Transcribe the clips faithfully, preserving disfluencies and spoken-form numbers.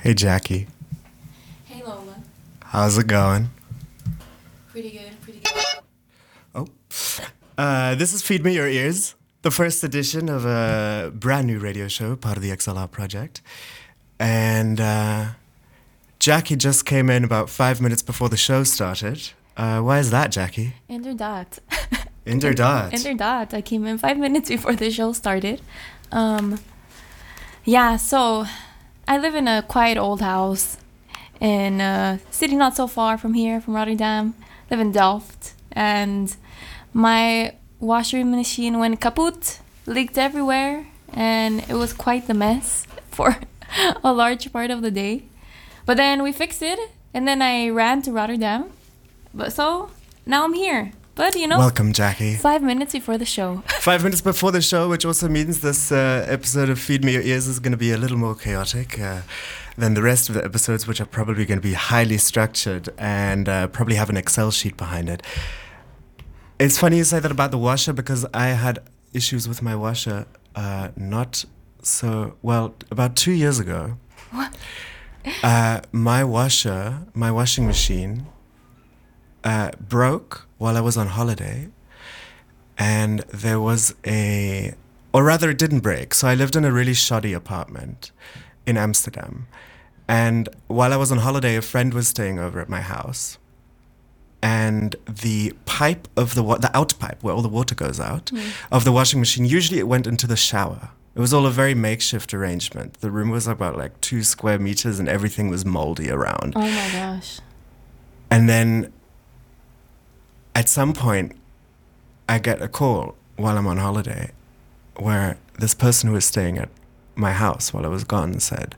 Hey, Jackie. Hey, Lola. How's it going? Pretty good, pretty good. Oh. Uh, this is Feed Me Your Ears, the first edition of a brand new radio show, part of the X L R project. And uh, Jackie just came in about five minutes before the show started. Uh, why is that, Jackie? Inderdaad. Inderdaad. Inderdaad. I came in five minutes before the show started. Um, yeah, so I live in a quiet old house in a city not so far from here, from Rotterdam. I live in Delft. And my washing machine went kaput, leaked everywhere, and it was quite the mess for a large part of the day. But then we fixed it, and then I ran to Rotterdam. But so now I'm here. But you know, welcome, Jackie. Five minutes before the show. Five minutes before the show, which also means this uh, episode of Feed Me Your Ears is going to be a little more chaotic uh, than the rest of the episodes, which are probably going to be highly structured and uh, probably have an Excel sheet behind it. It's funny you say that about the washer, because I had issues with my washer uh, not so, well, about two years ago. What? Uh, my washer, my washing machine uh, broke while I was on holiday, and there was a, or rather it didn't break. So I lived in a really shoddy apartment in Amsterdam. And while I was on holiday, a friend was staying over at my house. And the pipe of the, wa- the out pipe, where all the water goes out, mm. of the washing machine, usually it went into the shower. It was all a very makeshift arrangement. The room was about like two square meters and everything was moldy around. Oh my gosh. And then at some point, I get a call while I'm on holiday where this person who was staying at my house while I was gone said,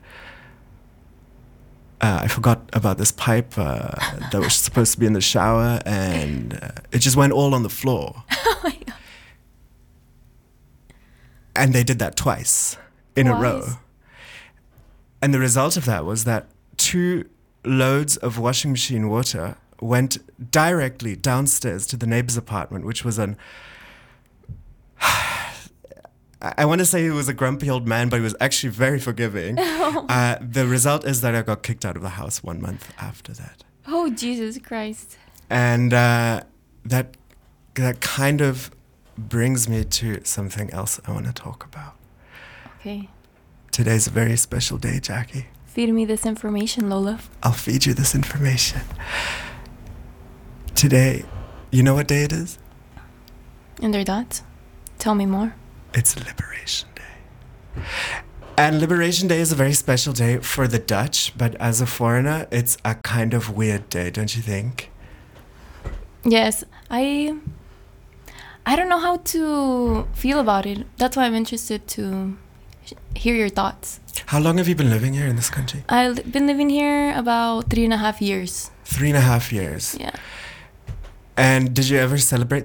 uh, I forgot about this pipe uh, that was supposed to be in the shower, and uh, it just went all on the floor. Oh my God. And they did that twice in Twice? a row. And the result of that was that two loads of washing machine water went directly downstairs to the neighbor's apartment, which was an... I want to say he was a grumpy old man, but he was actually very forgiving. Oh. Uh, the result is that I got kicked out of the house one month after that. Oh, Jesus Christ. And uh, that that kind of brings me to something else I want to talk about. Okay. Today's a very special day, Jackie. Feed me this information, Lola. I'll feed you this information. Today, you know what day it is? Inderdaad. Tell me more. It's Liberation Day. And Liberation Day is a very special day for the Dutch, but as a foreigner, it's a kind of weird day, don't you think? Yes, I... I don't know how to feel about it. That's why I'm interested to hear your thoughts. How long have you been living here in this country? I've been living here about three and a half years. Three and a half years. Yeah. And did you ever celebrate